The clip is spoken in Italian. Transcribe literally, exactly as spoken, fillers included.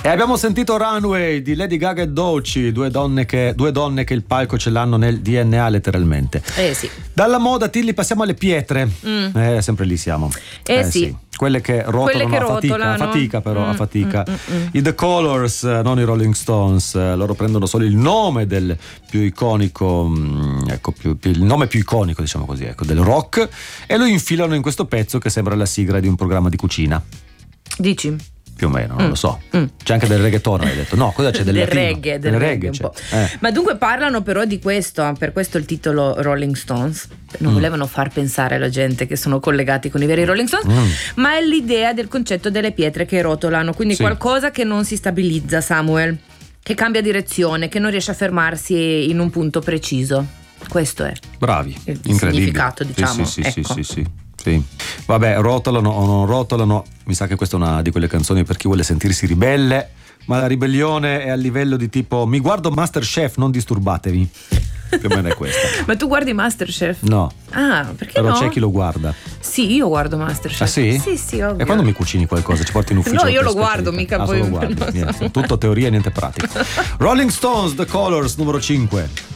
E abbiamo sentito Runway di Lady Gaga e Doechii, due donne che, due donne che il palco ce l'hanno nel D N A letteralmente. Eh sì. Dalla moda, Tilly, passiamo alle pietre. Mm. Eh, sempre lì siamo. Eh, eh sì. sì. Quelle che rotolano, Quelle che a fatica, rotolano. a fatica però, mm, a fatica. Mm, mm, mm. I The Colors, non i Rolling Stones, loro prendono solo il nome del più iconico, ecco, più, più, il nome più iconico, diciamo così, ecco, del rock, e lo infilano in questo pezzo che sembra la sigla di un programma di cucina. Dici? Più o meno, non mm. lo so. Mm. C'è anche del reggaeton, hai detto. No, cosa c'è del, del latino? reggae, del, del reggae, reggae un po'. Eh. Ma dunque parlano però di questo, per questo il titolo Rolling Stones. Non mm. volevano far pensare alla gente che sono collegati con i veri Rolling Stones, mm. ma è l'idea del concetto delle pietre che rotolano, quindi sì. qualcosa che non si stabilizza, Samuel, che cambia direzione, che non riesce a fermarsi in un punto preciso. Questo è. Bravi, il incredibile. significato, diciamo. Sì, sì, ecco. sì, sì, sì. Sì. Vabbè, rotolano o non rotolano, mi sa che questa è una di quelle canzoni per chi vuole sentirsi ribelle, ma la ribellione è a livello di tipo: mi guardo MasterChef, non disturbatevi. Più o meno è questa. Ma tu guardi MasterChef? No. Ah, perché però no? c'è chi lo guarda. Sì, io guardo MasterChef. Ah sì? Sì, sì, ovvio. E quando mi cucini qualcosa ci porti in ufficio? No, io lo guardo, mica ah, poi lo guardi. Niente. Tutto teoria, niente pratica. Rolling Stones, The Colors, numero cinque.